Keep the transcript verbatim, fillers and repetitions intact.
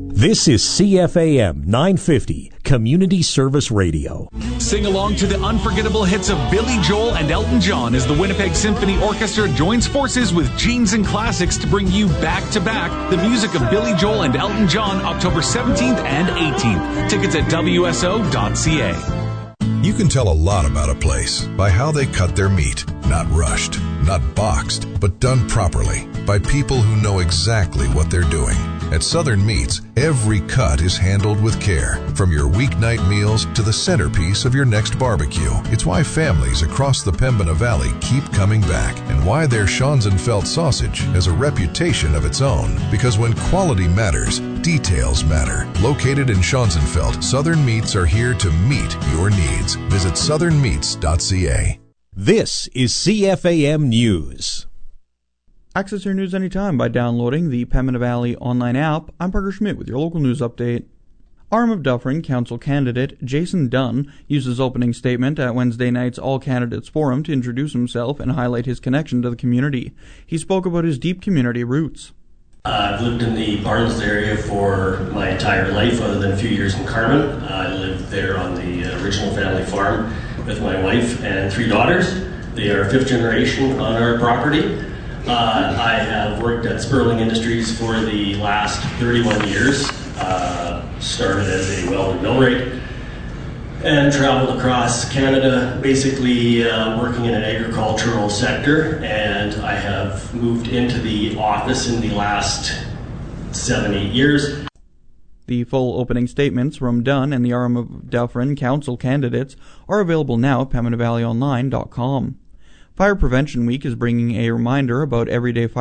This is C F A M nine fifty, Community Service Radio. Sing along to the unforgettable hits of Billy Joel and Elton John as the Winnipeg Symphony Orchestra joins forces with Genes and Classics to bring you back-to-back the music of Billy Joel and Elton John October seventeenth and eighteenth. Tickets at W S O dot C A. You can tell a lot about a place by how they cut their meat. Not rushed, not boxed, but done properly by people who know exactly what they're doing. At Southern Meats, every cut is handled with care, from your weeknight meals to the centerpiece of your next barbecue. It's why families across the Pembina Valley keep coming back, and why their Schonzenfeld sausage has a reputation of its own. Because when quality matters, details matter. Located in Schonzenfeld, Southern Meats are here to meet your needs. Visit southern meats dot c a. This is C F A M News. Access your news anytime by downloading the Pembina Valley online app. I'm Parker Schmidt with your local news update. R M of Dufferin Council candidate Jason Dunn used his opening statement at Wednesday night's All Candidates Forum to introduce himself and highlight his connection to the community. He spoke about his deep community roots. Uh, I've lived in the Barnes area for my entire life, other than a few years in Carman. Uh, I lived there on the uh, original family farm with my wife and three daughters. They are fifth generation on our property. Uh, I have worked at Sperling Industries for the last thirty-one years. Uh, started as a welder millwright and traveled across Canada, basically uh, working in an agricultural sector. And I have moved into the office in the last seven, eight years. The full opening statements from Dunn and the R M of Dufferin Council candidates are available now at pembina valley online dot com. Fire Prevention Week is bringing a reminder about everyday fire